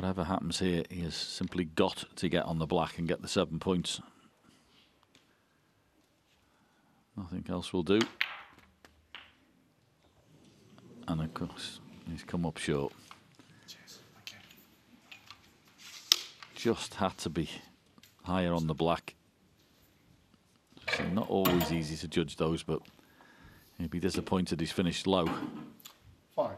whatever happens here, he has simply got to get on the black and get the 7 points. Nothing else will do. And of course, he's come up short. Just had to be higher on the black. So not always easy to judge those, but he'd be disappointed he's finished low. 5.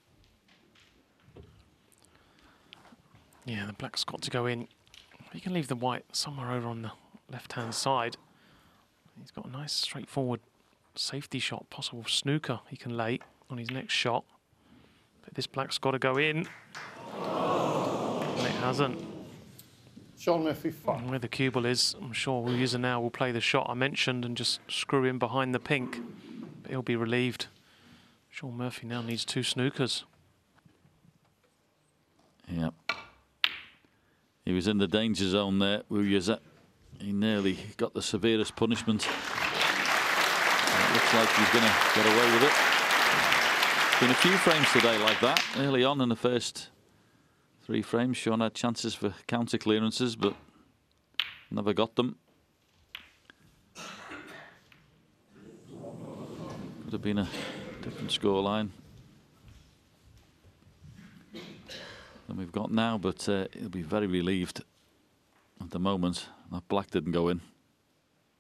Yeah, the black's got to go in. You can leave the white somewhere over on the left-hand side. He's got a nice straightforward safety shot, possible snooker he can lay on his next shot. But this black's got to go in. And it hasn't. Shaun Murphy, 5. And where the cue is, I'm sure we'll use it now. We'll play the shot I mentioned and just screw in behind the pink. But he'll be relieved. Shaun Murphy now needs 2 snookers. Yep. He was in the danger zone there, Wu Yuzet. He nearly got the severest punishment. It looks like he's going to get away with it. Been a few frames today like that. Early on in the first 3 frames, Shaun had chances for counter clearances, but never got them. Could have been a different scoreline than we've got now, but he'll be very relieved at the moment that black didn't go in.